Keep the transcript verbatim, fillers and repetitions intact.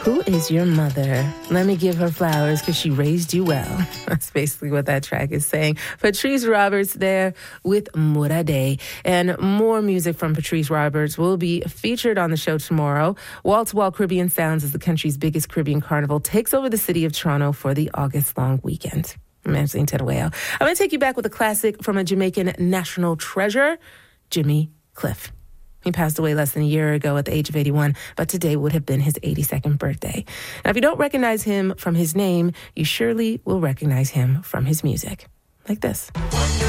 Who is your mother? Let me give her flowers because she raised you well. That's basically what that track is saying. Patrice Roberts there with Morade. And more music from Patrice Roberts will be featured on the show tomorrow. Wall-to-Wall Caribbean Sounds is the country's biggest Caribbean carnival, takes over the city of Toronto for the August-long weekend. I'm Angeline Teruel. I'm going to take you back with a classic from a Jamaican national treasure, Jimmy Cliff. He passed away less than a year ago at the age of eighty-one, but today would have been his eighty-second birthday. Now, if you don't recognize him from his name, you surely will recognize him from his music. Like this.